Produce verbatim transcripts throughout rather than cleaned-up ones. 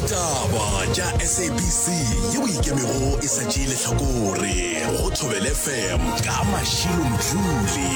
Ditaba tša S A B C yeo ikemego e sa tšeile hlakore go Thobela F M ka Mashilo Mdluli.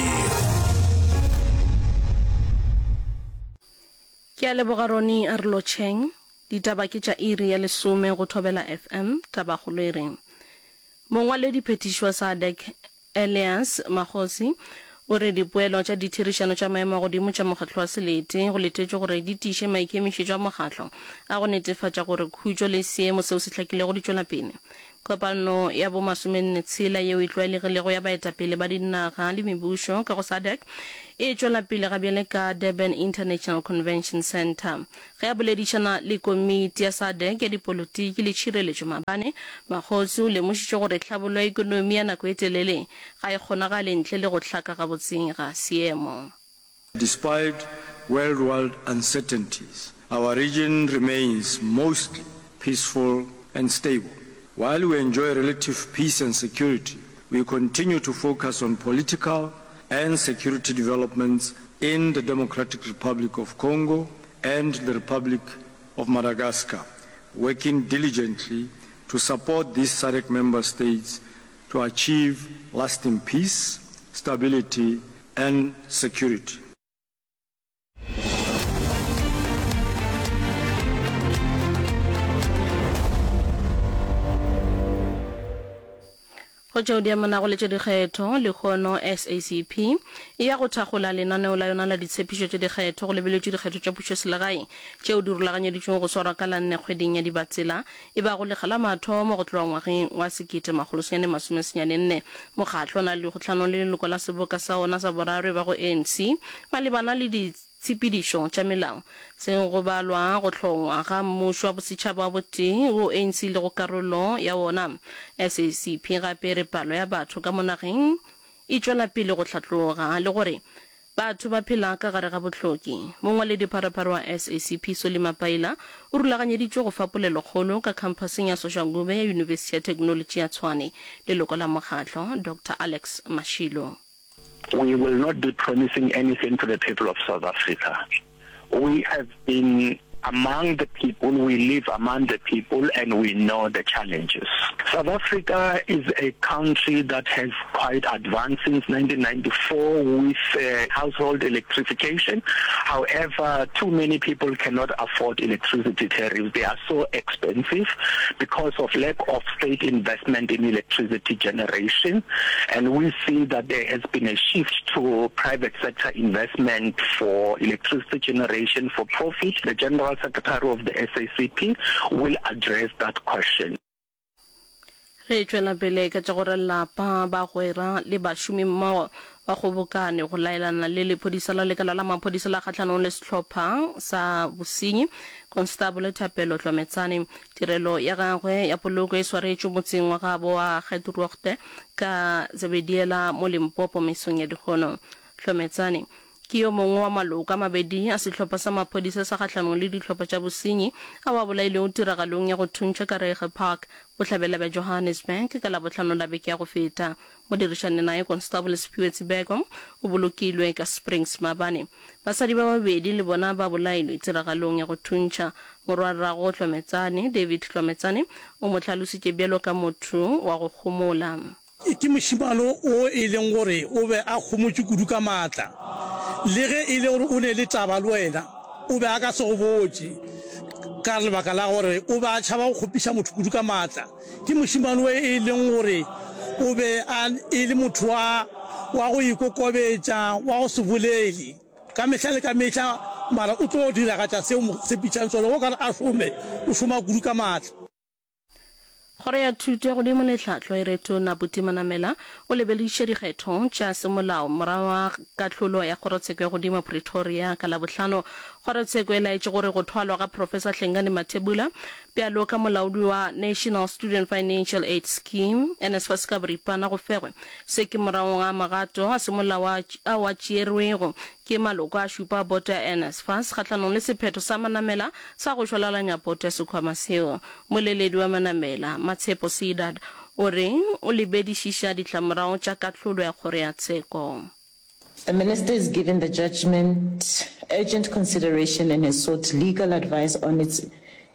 Ke a leboga Roni Arlo Cheng. Ditaba ke tša iri ya lesome go Thobela F M. Taba kgolo e reng mongwaledi phetiši wa S A D C Elias Magosi o re dipoelo tša ditherišano tša maemo a godimo tša mokgatlo wa Selete go letetšwe gore di tiiše maikemišetšo a mokgatlo a go netefatša gore khutšo le seemo seo se hlakilego di tšwela pele. Kopano ya bo masomenne tshela yeo e tlwaelegilego ya baetapele ba dinaga le mebušo ka go S A D C e tšwela pele gabjale ka Durban International Convention Center. Ge a boledišana le komiti ya S A D C ya dipolotiki le tšhireletšo maabane, Magosi o lemošitše gore tlhabollo ya ikonomi ya nako e telele ga e kgonagale ntle le go hlaka gabotseng ga seemo. Despite worldwide uncertainties, our region remains mostly peaceful and stable. While we enjoy relative peace and security, we continue to focus on political and security developments in the Democratic Republic of Congo and the Republic of Madagascar, working diligently to support these S A D C member states to achieve lasting peace, stability, and security. Go tšeo di amana go le tše dikgetho le kgono S A C P e ya go thagola lenaneo la yona la ditshepišo tše dikgetho go lebeletšwe dikgetho tša pušo selegae tšeo di rulaganyeditšwego go swarwa ka la nne kgweding ya dibatsela e ba go lekgala mathomo go tloga ngwageng wa sekete magolo senyane masome senyane nne. Mokgatlo o na le kgotlhano le leloko la seboka sa ona sa boraro e ba go A N C malebana le di tshepedišo tša melao seng go balwa go hlongwa ga mmušo wa bosetšhaba wa botee go A N C le go karolo ya wona. S A C P gape re palo ya batho ka monageng e tšwela pele go hlatloga le gore batho ba phela ka gare ga bohloki. Mongwaledi pharapara wa S A C P Solly Mapaila o rulaganyeditšwe go fa polelokgolo ka khampaseng ya Soshanguve ya University ya Technology ya Tshwane. Leloko la mokgatlo Doctor Alex Mashilo. We will not be promising anything to the people of South Africa. We have been among the people, we live among the people, and we know the challenges. South Africa is a country that has quite advanced since nineteen ninety-four with uh, household electrification. However, too many people cannot afford electricity tariffs. They are so expensive because of lack of state investment in electricity generation. And we see that there has been a shift to private sector investment for electricity generation for profit. The General Secretary of the S A C P will address that question. Re tšwela pele ka tša gore lapa ba gwera le bašomi mmogo ba kgobokane go laelana le lephodisa la lekala la maphodisa la kgatlhanong le sehlopha sa bosenyi. Constable Thapelo Tlometsane tirelo ya gagwe ya poloko e swaretšwe motseng wa gabo wa Getroogte ka Zebediela mo Limpopo mesong ya dikgono. Tlometsane ke yo mongwe wa maloko a mabedi a sehlopha sa maphodisa sa kgatlhanong le dihlopha tša bosenyi a wa bolaile o tiragalong ya go thuntšha ka Rege Park bohlabela ba Johannesburg ka la bohlano la beke ya go feta. Mo dirišane nae Constable Siphiwe Tsibego o bolokilwe ka Springs Mabane. Basadi ba babedi le bona ba bolailwe tiragalong ya go thuntšha. Morwarrago Tlometsane David Tlometsane o mo tlhalositše bjalo ka motho wa go gomola. Ke mošimano o e leng gore o be a kgomotse kudu ka maatla le ge e le gore o ne le taba le wena o be a ka se go botse ka lebaka la gore o be a tšhaba go kgopiša motho kudu ka maatla. Ke mošimano e leng gore o be e le motho wa go ikokobetša wa go se bolele ka mehla le ka mehla mara o tlo diragatša seo se pitšang sone go ka re a šome o šoma kudu ka maatla. Kgoro ya thuto ya godimo le tlhatlo e reto na Butimanamela o lebelediše dikgetho tša semolao morago ga katlholo ya kgorotsheko ya godimo Pretoria ka labohlano. Kgorotsheko e laetše gore go thwalwa ga Professor Hlengani Mathebula bjalo ka molaodi wa National Student Financial Aid Scheme NSFAS ka boripana go fegwe se ke morago ga magato a semolao a wa tšeerwego ke maloko a šupa boto ya NSFAS kgatlhanong le sephetho sa Manamela sa go šwalalanya boto ya sekhwama seo. Moleledi wa Manamela Matshepo Sidad o reng o lebedišiša ditlamorago tša katlholo ya kgoro ya tsheko. The Minister is given the judgment urgent consideration and has sought legal advice on its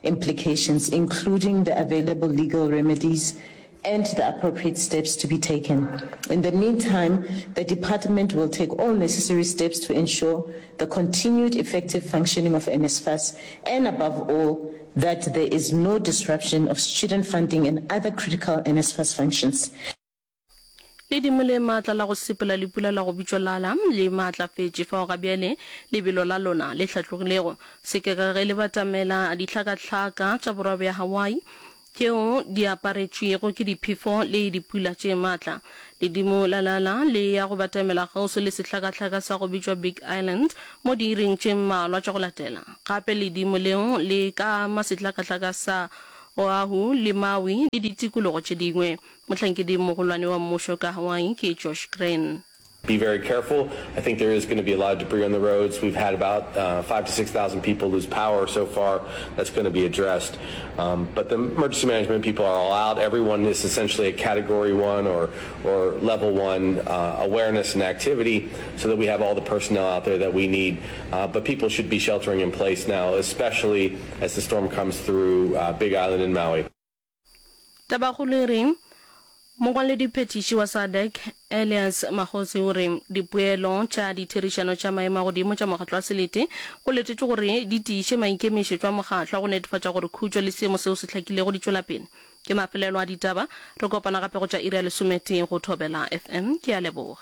implications, including the available legal remedies and the appropriate steps to be taken. In the meantime, the department will take all necessary steps to ensure the continued effective functioning of NSFAS and, above all, that there is no disruption of student funding and other critical NSFAS functions. le dimole matla la go sepela le pula la go bitsolala le matla fetse fa ga biale le belo la lona le hlatlogilego se ke ga le batamela ditlhaka-tlhaka tša borobe ya Hawaii keo di aparetšego ke diphefo le dipula tše matla le dimo la la la le ya go batamela gauso le sehlaka-tlhaka sa go bitšwa Big Island mo di ring tše mmalwa tša go latela gape le dimo leo le ka masehlaka-tlhaka sa Oahu le Maui le ditikologo tše dingwe mohlankedi mogolwane wa mmušo ka Hawaii ke Josh Green. Be very careful. I think there is going to be a lot of debris on the roads. We've had about uh, five to six thousand people lose power so far. That's going to be addressed. Um, but the emergency management people are all out. Everyone is essentially a category one or or level one uh, awareness and activity, so that we have all the personnel out there that we need. Uh, but people should be sheltering in place now, especially as the storm comes through uh, Big Island and Maui. Tabakhuliring Mogwaledi Petishi wa S A D C Elias Magosi o re dipoelo tša ditherišano tša maemo a godimo tša mokgatlo wa selete go letšwe gore di tiiše maikemišetšo a mokgatlo go netefatša gore khutšo le seemo seo se hlakilego di tšwela pele ke mafelelo a ditaba re kopana gape go tša iri ya lesometeng go Thobela F M ke a leboga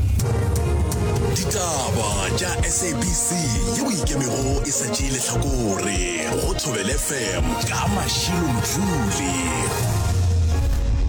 ditaba tša S A B C yeo ikemego e sa tšeile hlakore go Thobela F M ka Mashilo Mdluli.